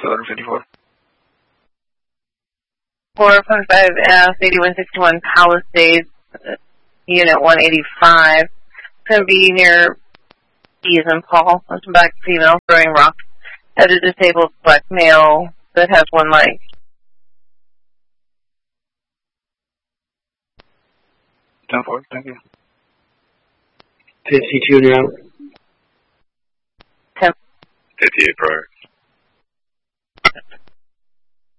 1154. 4.5 F, 8161 Palisades, Unit 185. It's going to be near Keys and Paul. That's a black female throwing rocks at a disabled black male that has one leg. 10-4, thank you. 52 now. 10. 58 prior.